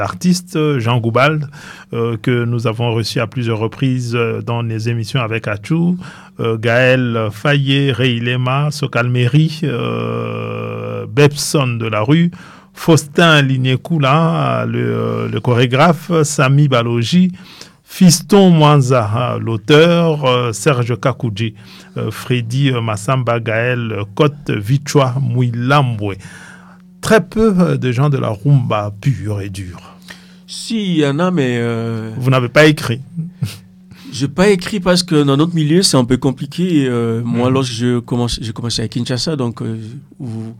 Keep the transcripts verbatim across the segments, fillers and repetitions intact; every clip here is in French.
artiste, Jean Goubald, euh, que nous avons reçu à plusieurs reprises dans les émissions avec Achou, euh, Gaël Fayet, Reilema, Sokalmeri, euh, Bebson de la rue, Faustin Lignécoula, le, le chorégraphe, Sami Balogi, Fiston Mwanza, l'auteur, euh, Serge Kakoudji, euh, Freddy Massamba, Gaël Cote, Vichwa Mouilambwe. Très peu de gens de la rumba pure et dure. Si, il y en a, mais... Euh... Vous n'avez pas écrit? Je n'ai pas écrit parce que dans notre milieu, c'est un peu compliqué. Euh, moi, mmh. lorsque je commence, j'ai commencé à Kinshasa, donc... Euh, vous,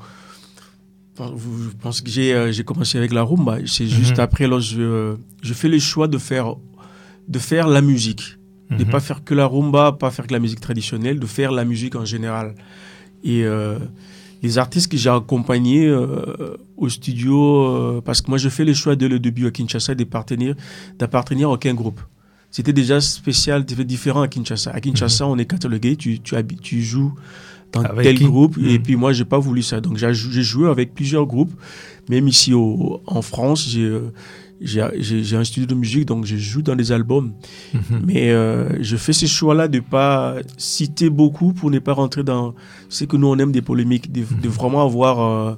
vous, je pense que j'ai, euh, j'ai commencé avec la rumba. C'est juste mmh. après, lorsque je, euh, je fais le choix de faire, de faire la musique. Mmh. De ne pas faire que la rumba, pas faire que la musique traditionnelle, de faire la musique en général. Et... Euh, les artistes que j'ai accompagnés euh, au studio, euh, parce que moi je fais le choix dès le début à Kinshasa d'appartenir, d'appartenir à aucun groupe. C'était déjà spécial, différent à Kinshasa. À Kinshasa, mm-hmm. on est catalogué, tu, tu, tu joues dans avec tel qui? groupe, mm-hmm. et puis moi j'ai pas voulu ça. Donc j'ai, j'ai joué avec plusieurs groupes, même ici au, en France, j'ai, euh, j'ai, j'ai, j'ai un studio de musique, donc je joue dans des albums. Mm-hmm. Mais euh, je fais ce choix-là de ne pas citer beaucoup pour ne pas rentrer dans ce que nous on aime des polémiques, de, mm-hmm. de vraiment avoir euh,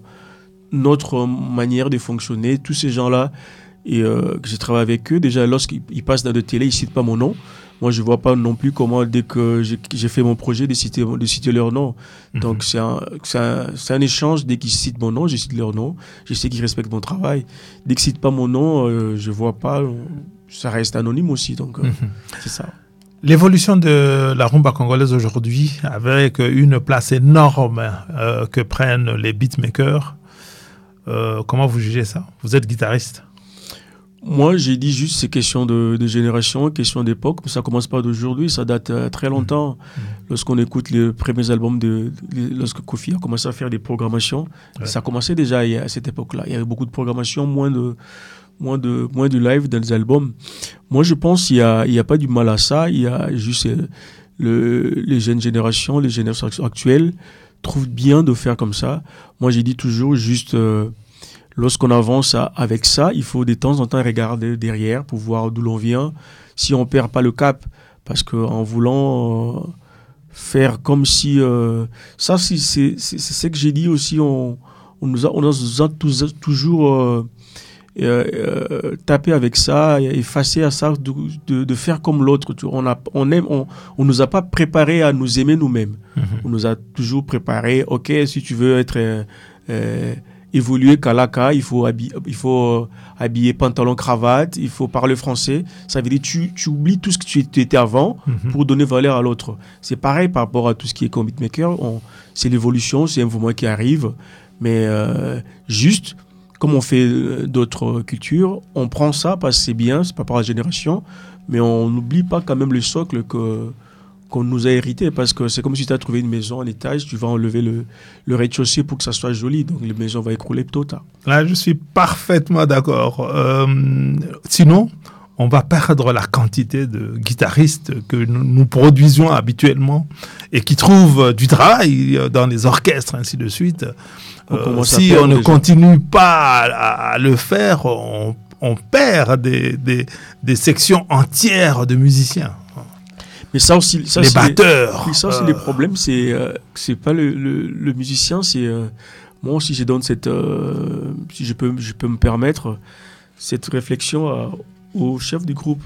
notre manière de fonctionner. Tous ces gens-là, et euh, que j'ai travaillé avec eux, déjà lorsqu'ils passent dans de télé, ils ne citent pas mon nom. Moi, je ne vois pas non plus comment, dès que j'ai, j'ai fait mon projet, de citer, de citer leur nom. Mm-hmm. Donc, c'est un, c'est, un, c'est un échange. Dès qu'ils citent mon nom, je cite leur nom. Je sais qu'ils respectent mon travail. Dès qu'ils ne citent pas mon nom, euh, je ne vois pas. Ça reste anonyme aussi. Donc, euh, mm-hmm. c'est ça. L'évolution de la rumba congolaise aujourd'hui, avec une place énorme euh, que prennent les beatmakers, euh, comment vous jugez ça? Vous êtes guitariste? Moi, j'ai dit juste c'est question de, de génération, question d'époque. Ça commence pas d'aujourd'hui, ça date euh, très longtemps. Mmh. Lorsqu'on écoute les premiers albums, de, de lorsque Kofi a commencé à faire des programmations, ouais. ça commençait déjà à cette époque-là. Il y avait beaucoup de programmations, moins de, moins de, moins de live dans les albums. Moi, je pense qu'il y a, il y a pas du mal à ça. Il y a juste euh, le, les jeunes générations, les générations actuelles trouvent bien de faire comme ça. Moi, j'ai dit toujours juste... Euh, Lorsqu'on avance avec ça, il faut de temps en temps regarder derrière pour voir d'où l'on vient. Si on ne perd pas le cap, parce qu'en voulant euh, faire comme si... Euh, ça, c'est, c'est, c'est, c'est ce que j'ai dit aussi. On, on nous a, on nous a tous, toujours euh, euh, euh, tapé avec ça, effacé à ça, de, de, de faire comme l'autre. On a, on aime, on, on nous a pas préparé à nous aimer nous-mêmes. Mm-hmm. On nous a toujours préparé, ok, si tu veux être... Euh, euh, évoluer Kalaka, il faut habiller, il faut habiller pantalon cravate, il faut parler français. Ça veut dire tu tu oublies tout ce que tu étais avant mm-hmm. pour donner valeur à l'autre. C'est pareil par rapport à tout ce qui est comme beatmaker. On, c'est l'évolution, c'est un mouvement qui arrive, mais euh, juste comme on fait d'autres cultures, on prend ça parce que c'est bien, c'est pas par la génération, mais on n'oublie pas quand même le socle que qu'on nous a hérité, parce que c'est comme si tu as trouvé une maison en étage, tu vas enlever le, le rez-de-chaussée pour que ça soit joli, donc la maison va écrouler tôt ou tard. Là, je suis parfaitement d'accord. Euh, sinon, on va perdre la quantité de guitaristes que nous, nous produisons habituellement et qui trouvent du travail dans les orchestres, ainsi de suite. Euh, si on ne déjà. continue pas à, à le faire, on, on perd des, des, des sections entières de musiciens. Mais ça aussi, ça les batteurs. Les, ça aussi, euh... les problèmes, c'est euh, c'est pas le, le, le musicien, c'est euh, moi aussi, je donne cette, euh, si je peux, je peux me permettre cette réflexion à, au chef du groupe.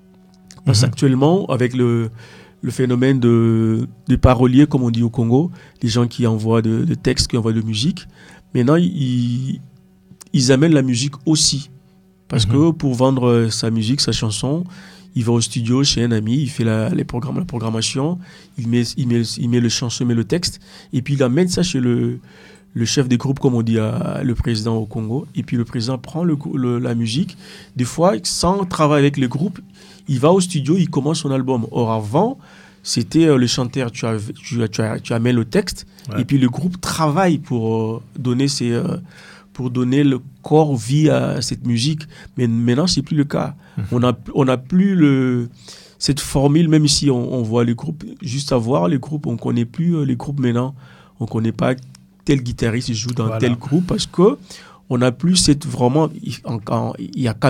Parce mm-hmm. qu'actuellement, avec le le phénomène de de paroliers, comme on dit au Congo, les gens qui envoient de, de textes, qui envoient de musique, maintenant ils ils amènent la musique aussi, parce mm-hmm. que pour vendre sa musique, sa chanson, il va au studio chez un ami, il fait la, les programmes, la programmation, il met, il, met, il met le chanson, il met le texte, et puis il amène ça chez le, le chef des groupes, comme on dit, à, le président au Congo, et puis le président prend le, le, la musique. Des fois, sans travailler avec le groupe, il va au studio, il commence son album. Or, avant, c'était euh, le chanteur, tu, as, tu, tu, as, tu amènes le texte, ouais. et puis le groupe travaille pour euh, donner ses... Euh, pour donner le corps, vie à cette musique. Mais maintenant, c'est plus le cas. Mmh. On a, on a plus le, cette formule, même si on, on voit les groupes, juste à voir les groupes, on ne connaît plus les groupes maintenant. On ne connaît pas tel guitariste joue dans voilà. tel groupe, parce que on n'a plus cette vraiment... Il y a quand